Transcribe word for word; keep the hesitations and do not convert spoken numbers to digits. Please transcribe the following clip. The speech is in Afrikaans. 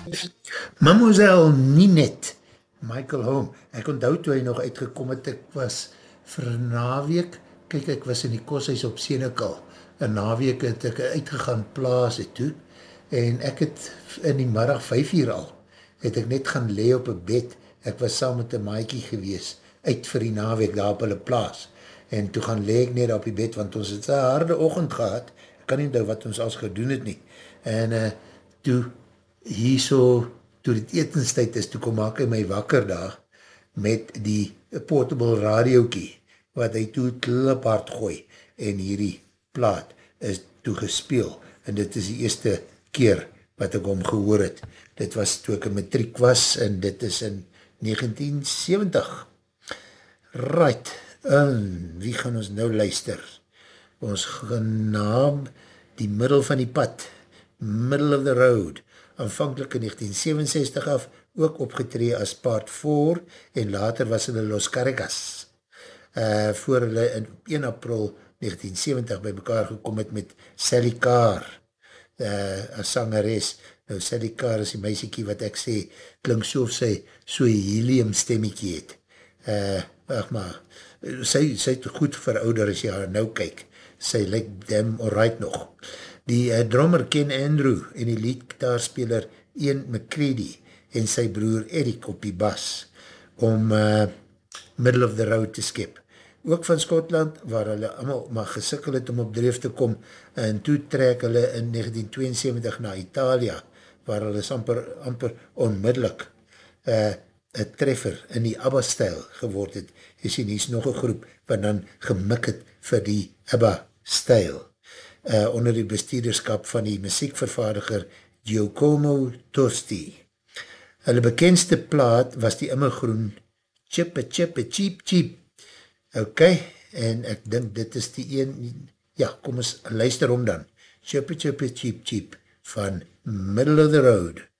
Mademoiselle Ninette, Michael Holm, ek onthou toe hy nog uitgekom het, ek was vir een naweek, kyk ek was in die koshuis op Senekal, een naweek het ek uitgegaan plaas het toe, en ek het in die middag vijf uur al, het ek net gaan lee op een bed, ek was saam met een maaikie gewees, uit vir die naweek daar op hulle plaas, en toe gaan lee ek net op die bed, want ons het een harde oggend gehad, ek kan nie onthou wat ons als gedoen het nie, en uh, toe hier so, toe dit etenstijd is, toe kom maak hy my wakker daar, met die portable radiokie, wat hy toe kliphard gooi, en hierdie plaat is toe gespeel, en dit is die eerste keer wat ek hom gehoor het. Dit was toe ek in matriek was, en dit is in negentien sewentig. Right, en wie gaan ons nou luister? Ons genaam die middel van die pad, middle of the road, aanvankelijk in negentien sewenenzestig af, ook opgetree as part vier, en later was hulle Los Carregas, uh, voor hulle in een april negentien sewentig by mekaar gekom het met Sally Carr, uh, as sangeres. Nou Sally Carr is die meisiekie wat ek sê, klink so of sy so helium stemmiekie het. Uh, ach maar, sy, sy het goed verouder as jy haar nou kyk. Sy lyk damn alright nog. Die uh, drummer Ken Andrew en die leadgitaarspeler Ian McCready en sy broer Eric op die bas om uh, middle of the road te skep. Ook van Skotland, waar hulle allemaal maar gesikkel het om op dreef te kom, en toe trek hulle in negentien tweeënsewentig na Italia, waar hulle amper, amper onmiddellik uh, een treffer in die ABBA-stijl geword het. Jy sien, hier is nog een groep wat dan gemik het vir die ABBA-stijl. Uh, onder die bestuurderskap van die muziekvervaardiger Giacomo Tosti. Hulle bekendste plaat was die immergroen Chippa Chippa Cheep Cheep. Ok, en ek dink dit is die een, ja, kom ons luister om dan. Chippa Chippa Cheep Cheep van Middle of the Road.